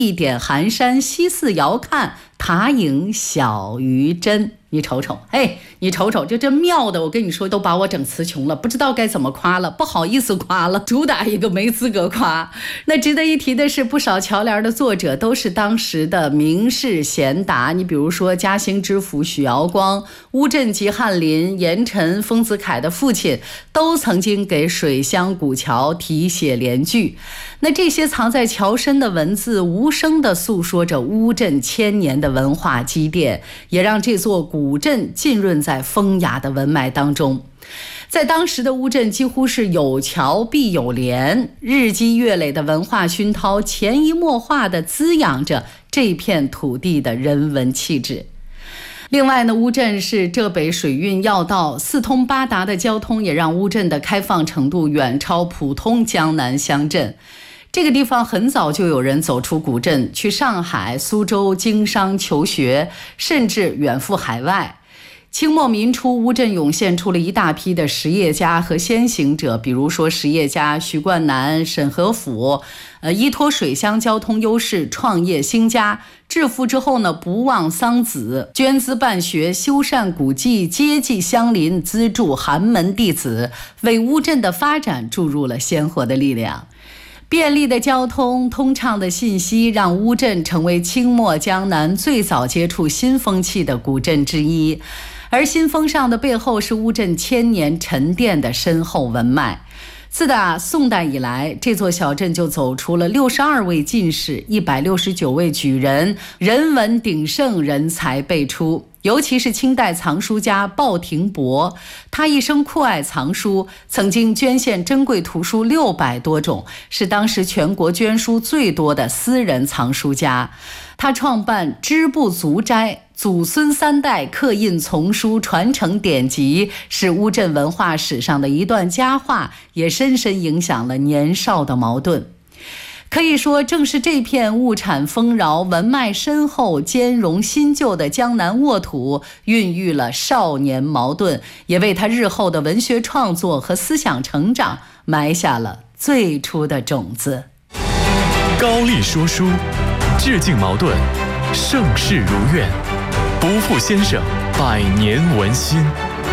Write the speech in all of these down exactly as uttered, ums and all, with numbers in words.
一点寒山西寺遥看，塔影小于真。你瞅瞅，哎，你瞅瞅，就这妙的，我跟你说，都把我整词穷了，不知道该怎么夸了，不好意思夸了，主打一个没资格夸。那值得一提的是，不少桥联的作者都是当时的名士贤达，你比如说嘉兴知府许瑶光、乌镇吉翰林、盐城丰子恺的父亲，都曾经给水乡古桥题写联句。那这些藏在桥身的文字，无声地诉说着乌镇千年的文化积淀，也让这座古镇浸润在风雅的文脉当中。在当时的乌镇，几乎是有桥必有联，日积月累的文化熏陶，潜移默化地滋养着这片土地的人文气质。另外呢，乌镇是浙北水运要道，四通八达的交通也让乌镇的开放程度远超普通江南乡镇。这个地方很早就有人走出古镇，去上海、苏州经商求学，甚至远赴海外。清末民初，乌镇涌现出了一大批的实业家和先行者，比如说实业家徐冠南、沈和甫，呃，依托水乡交通优势创业兴家，致富之后呢，不忘桑梓，捐资办学，修缮古迹，接济乡邻，资助寒门弟子，为乌镇的发展注入了鲜活的力量。便利的交通，通畅的信息，让乌镇成为清末江南最早接触新风气的古镇之一。而新风尚的背后，是乌镇千年沉淀的深厚文脉。自打宋代以来，这座小镇就走出了六十二位进士、一百六十九位举人，人文鼎盛，人才辈出。尤其是清代藏书家鲍廷伯，他一生酷爱藏书，曾经捐献珍贵图书六百多种，是当时全国捐书最多的私人藏书家。他创办织布族斋，祖孙三代刻印丛书，传承典籍，是乌镇文化史上的一段佳话，也深深影响了年少的茅盾。可以说，正是这片物产丰饶、文脉深厚、兼容新旧的江南沃土，孕育了少年茅盾，也为他日后的文学创作和思想成长埋下了最初的种子。 高丽说书，致敬茅盾，盛世如愿，不负先生百年文心。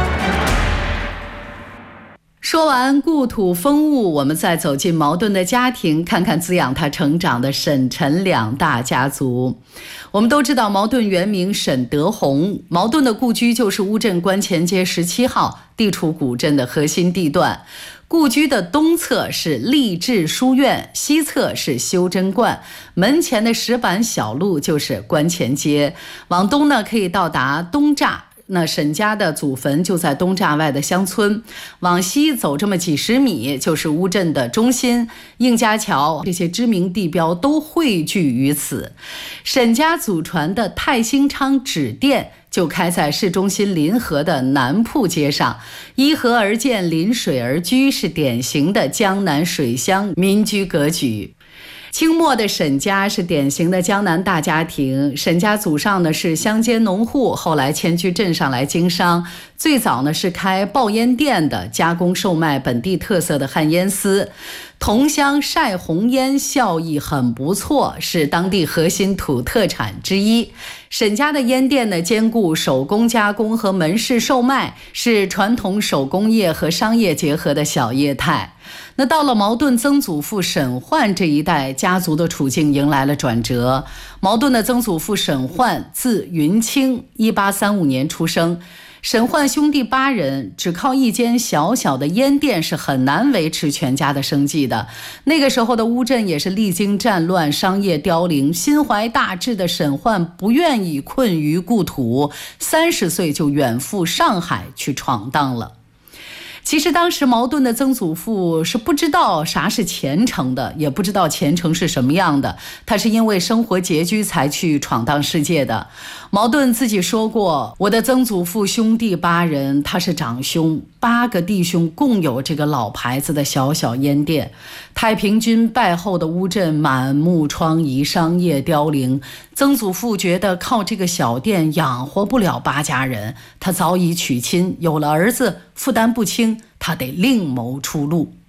说完故土风物，我们再走进茅盾的家庭，看看滋养他成长的沈陈两大家族。我们都知道茅盾原名沈德宏，茅盾的故居就是乌镇观前街十七号，地处古镇的核心地段。故居的东侧是励志书院，西侧是修真观，门前的石板小路就是观前街。往东呢，可以到达东栅，那沈家的祖坟就在东栅外的乡村。往西走这么几十米，就是乌镇的中心，应家桥，这些知名地标都汇聚于此。沈家祖传的太兴昌纸店就开在市中心临河的南铺街上，依河而建，临水而居，是典型的江南水乡民居格局。清末的沈家是典型的江南大家庭，沈家祖上呢是乡间农户，后来迁居镇上来经商。最早呢是开爆烟店的，加工售卖本地特色的旱烟丝。同乡晒红烟效益很不错，是当地核心土特产之一。沈家的烟店呢，兼顾手工加工和门市售卖，是传统手工业和商业结合的小业态。那到了茅盾曾祖父沈焕这一代，家族的处境迎来了转折。茅盾的曾祖父沈焕字云清，一八三五年出生。沈焕兄弟八人，只靠一间小小的烟店是很难维持全家的生计的。那个时候的乌镇也是历经战乱，商业凋零，心怀大志的沈焕不愿意困于故土，三十岁就远赴上海去闯荡了。其实当时茅盾的曾祖父是不知道啥是前程的，也不知道前程是什么样的，他是因为生活拮据才去闯荡世界的。茅盾自己说过，我的曾祖父兄弟八人，他是长兄，八个弟兄共有这个老牌子的小小烟店。太平军败后的乌镇满目疮痍，商业凋零，曾祖父觉得靠这个小店养活不了八家人，他早已娶亲，有了儿子，负担不轻，他得另谋出路。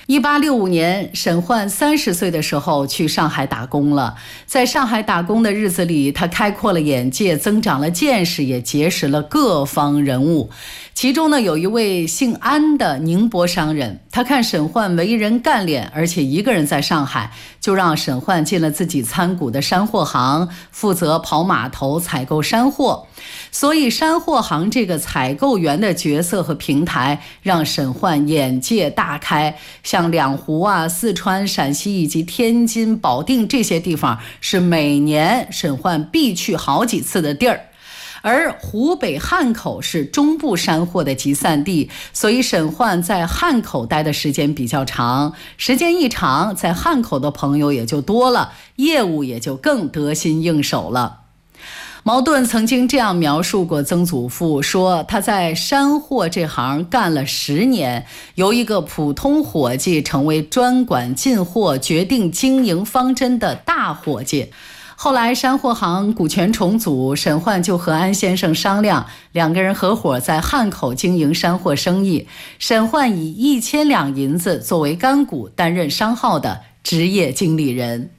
一八六五年，沈焕三十岁的时候去上海打工了。在上海打工的日子里，他开阔了眼界，增长了见识，也结识了各方人物。其中呢，有一位姓安的宁波商人，他看沈焕为人干练，而且一个人在上海，就让沈焕进了自己参股的山货行，负责跑码头采购山货。所以山货行这个采购员的角色和平台，让沈焕眼界大开。像两湖啊、四川、陕西以及天津、保定这些地方，是每年沈焕必去好几次的地儿。而湖北汉口是中部山货的集散地，所以沈焕在汉口待的时间比较长。时间一长，在汉口的朋友也就多了，业务也就更得心应手了。茅盾曾经这样描述过曾祖父，说他在山货这行干了十年，由一个普通伙计成为专管进货、决定经营方针的大伙计。后来山货行股权重组，沈焕就和安先生商量，两个人合伙在汉口经营山货生意。沈焕以一千两银子作为干股，担任商号的职业经理人。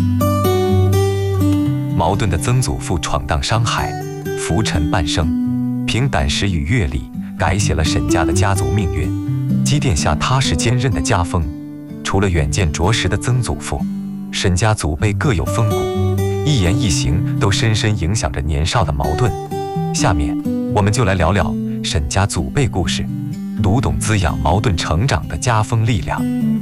茅盾的曾祖父闯荡商海，浮沉半生，凭胆识与阅历改写了沈家的家族命运，积淀下踏实坚韧的家风。除了远见卓识的曾祖父，沈家祖辈各有风骨，一言一行都深深影响着年少的茅盾。下面我们就来聊聊沈家祖辈故事，读懂滋养茅盾成长的家风力量。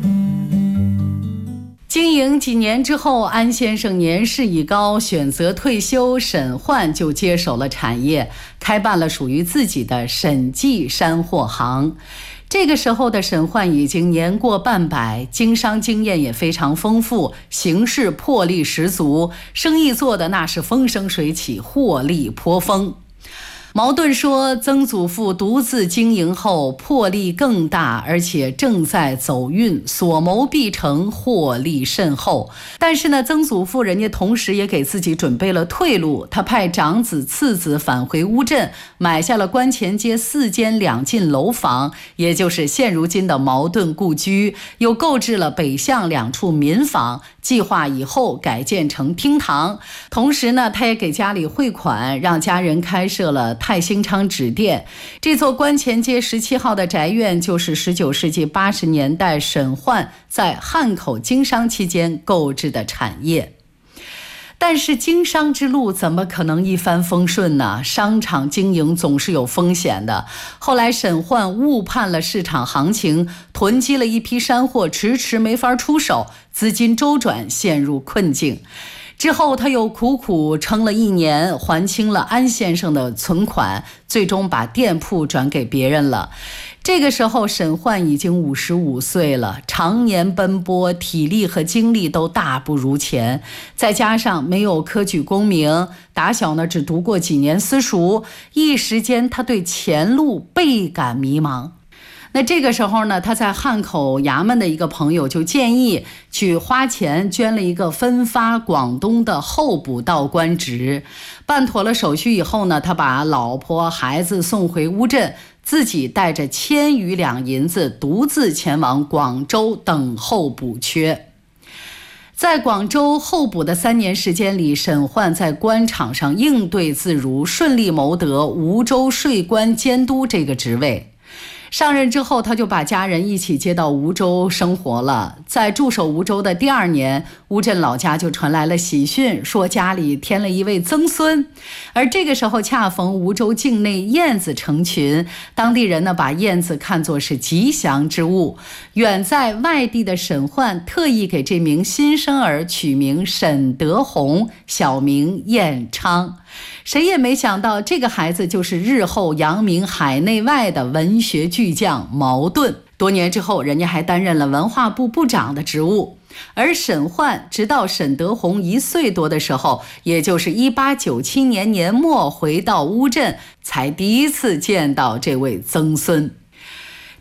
经营几年之后，安先生年事已高，选择退休，沈焕就接手了产业，开办了属于自己的沈记山货行。这个时候的沈焕已经年过半百，经商经验也非常丰富，行事魄力十足，生意做的那是风生水起，获利颇丰。茅盾说，曾祖父独自经营后魄力更大，而且正在走运，所谋必成，获利甚厚。但是呢，曾祖父人家同时也给自己准备了退路，他派长子次子返回乌镇，买下了观前街四间两进楼房，也就是现如今的茅盾故居，又购置了北向两处民房，计划以后改建成厅堂。同时呢，他也给家里汇款，让家人开设了太兴昌纸店。这座观前街十七号的宅院，就是十九世纪八十年代沈焕在汉口经商期间购置的产业。但是经商之路怎么可能一帆风顺呢？商场经营总是有风险的。后来沈焕误判了市场行情，囤积了一批山货，迟迟没法出手，资金周转，陷入困境。之后他又苦苦撑了一年，还清了安先生的存款，最终把店铺转给别人了。这个时候沈焕已经五十五岁了，常年奔波，体力和精力都大不如前，再加上没有科举功名，打小呢只读过几年私塾，一时间他对前路倍感迷茫。那这个时候呢，他在汉口衙门的一个朋友就建议去花钱捐了一个分发广东的候补道官职。办妥了手续以后呢，他把老婆孩子送回乌镇，自己带着千余两银子独自前往广州等候补缺。在广州候补的三年时间里，沈焕在官场上应对自如，顺利谋得梧州税关监督这个职位。上任之后，他就把家人一起接到梧州生活了。在驻守梧州的第二年，乌镇老家就传来了喜讯，说家里添了一位曾孙。而这个时候恰逢梧州境内燕子成群，当地人呢把燕子看作是吉祥之物。远在外地的沈焕特意给这名新生儿取名沈德宏，小名彦昌。谁也没想到，这个孩子就是日后扬名海内外的文学巨匠茅盾。多年之后，人家还担任了文化部部长的职务。而沈焕直到沈德宏一岁多的时候，也就是一八九七年年末回到乌镇，才第一次见到这位曾孙。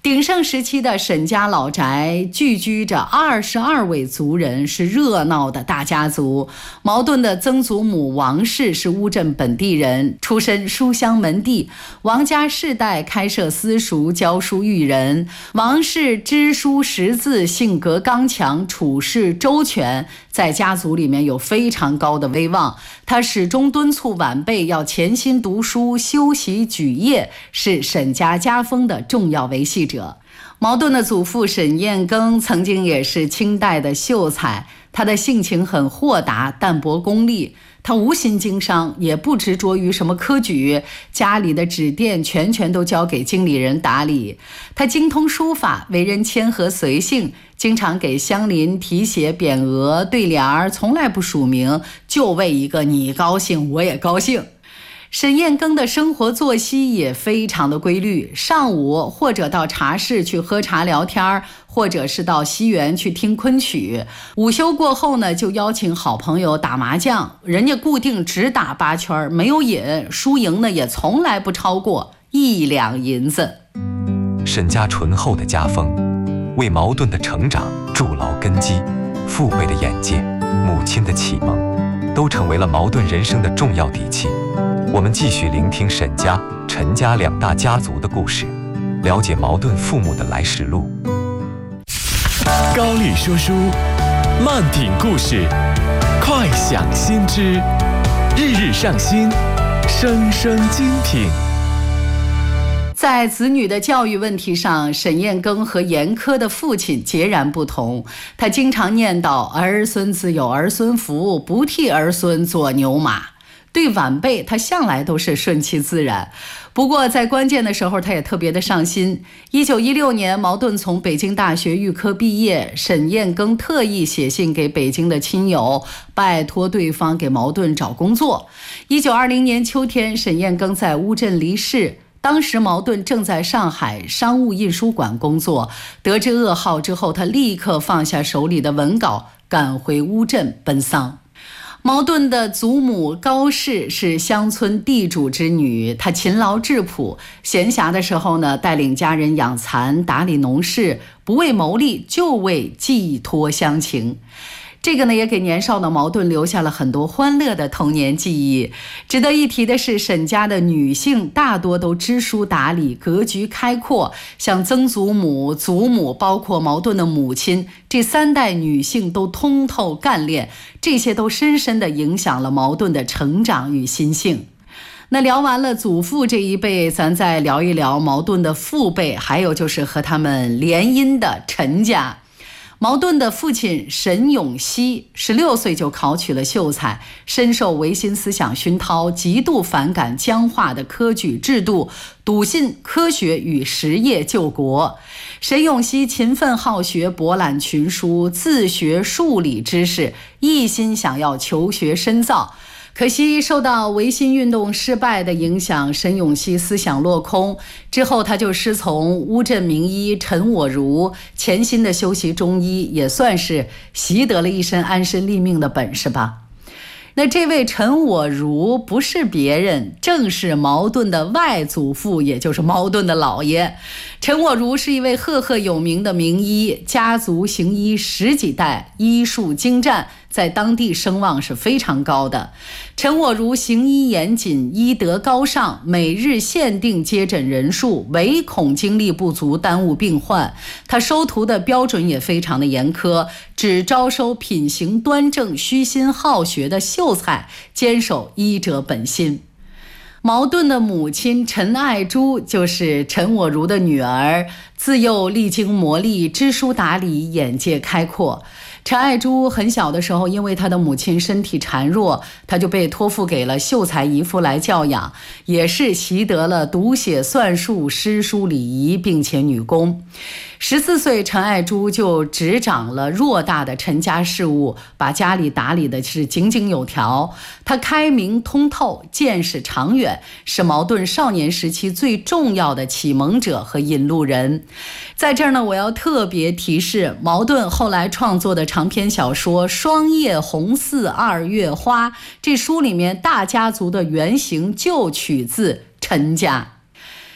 鼎盛时期的沈家老宅聚居着二十二位族人，是热闹的大家族。茅盾的曾祖母王氏是乌镇本地人，出身书香门第，王家世代开设私塾，教书育人。王氏知书识字，性格刚强，处事周全，在家族里面有非常高的威望。他始终敦促晚辈要潜心读书，修习举业，是沈家家风的重要维系者。茅盾的祖父沈彦庚曾经也是清代的秀才，他的性情很豁达，淡泊功利。他无心经商，也不执着于什么科举，家里的纸店全权都交给经理人打理。他精通书法，为人谦和随性，经常给乡邻题写匾额对联，从来不署名，就为一个你高兴我也高兴。沈彦庚的生活作息也非常的规律，上午或者到茶室去喝茶聊天，或者是到西园去听昆曲。午休过后呢，就邀请好朋友打麻将，人家固定只打八圈，没有瘾，输赢呢也从来不超过一两银子。 沈家醇厚的家风为茅盾的成长筑牢根基，父辈的眼界，母亲的启蒙，都成为了茅盾人生的重要底气。我们继续聆听沈家、陈家两大家族的故事，了解茅盾父母的来时路。 高丽说书，慢品故事，快享新知，日日上新，声声精品。 在子女的教育问题上，沈彦庚和严苛的父亲截然不同。他经常念叨儿孙自有儿孙福，不替儿孙做牛马。对晚辈他向来都是顺其自然，不过在关键的时候他也特别的上心。一九一六年茅盾从北京大学预科毕业，沈彦庚特意写信给北京的亲友，拜托对方给茅盾找工作。一九二零年秋天，沈彦庚在乌镇离世，当时茅盾正在上海商务印书馆工作。得知噩耗之后，他立刻放下手里的文稿，赶回乌镇奔丧。茅盾的祖母高氏是乡村地主之女，她勤劳质朴，闲暇的时候呢，带领家人养蚕，打理农事，不为谋利，就为寄托乡情。这个呢，也给年少的茅盾留下了很多欢乐的童年记忆。值得一提的是，沈家的女性大多都知书达理，格局开阔，像曾祖母、祖母，包括茅盾的母亲，这三代女性都通透干练，这些都深深地影响了茅盾的成长与心性。那聊完了祖父这一辈，咱再聊一聊茅盾的父辈，还有就是和他们联姻的陈家。茅盾的父亲沈永熙十六岁就考取了秀才，深受维新思想熏陶，极度反感僵化的科举制度，笃信科学与实业救国。沈永熙勤奋好学，博览群书，自学数理知识，一心想要求学深造。可惜受到维新运动失败的影响，沈永熙思想落空，之后他就师从乌镇名医陈我如，潜心的修习中医，也算是习得了一身安身立命的本事吧。那这位陈我如不是别人，正是茅盾的外祖父，也就是茅盾的姥爷。陈我如是一位赫赫有名的名医，家族行医十几代，医术精湛，在当地声望是非常高的。陈我如行医严谨，医德高尚，每日限定接诊人数，唯恐精力不足耽误病患。他收徒的标准也非常的严苛，只招收品行端正、虚心好学的秀才，坚守医者本心。茅盾的母亲陈爱珠就是陈我如的女儿，自幼历经磨砺，知书达理，眼界开阔。陈爱珠很小的时候，因为她的母亲身体孱弱，她就被托付给了秀才姨父来教养，也是习得了读写算术、诗书礼仪，并且女工。十四岁，陈爱珠就执掌了偌大的陈家事务，把家里打理的是井井有条。她开明通透，见识长远，是茅盾少年时期最重要的启蒙者和引路人。在这儿呢，我要特别提示，茅盾后来创作的长篇小说《霜叶红似二月花》，这书里面大家族的原型就取自陈家。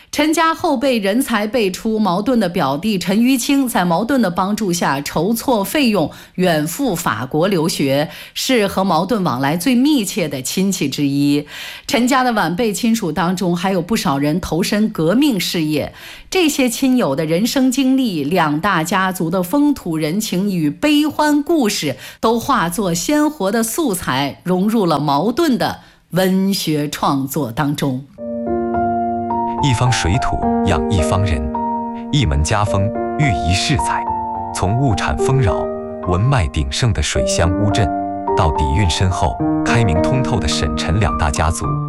陈家后辈人才辈出，茅盾的表弟陈余清在茅盾的帮助下筹措费用远赴法国留学，是和茅盾往来最密切的亲戚之一。陈家的晚辈亲属当中还有不少人投身革命事业，这些亲友的人生经历、两大家族的风土人情与悲欢故事，都化作鲜活的素材，融入了茅盾的文学创作当中。 一方水土养一方人，一门家风育一世才。从物产丰饶、文脉鼎盛的水乡乌镇，到底蕴深厚、开明通透的沈陈两大家族，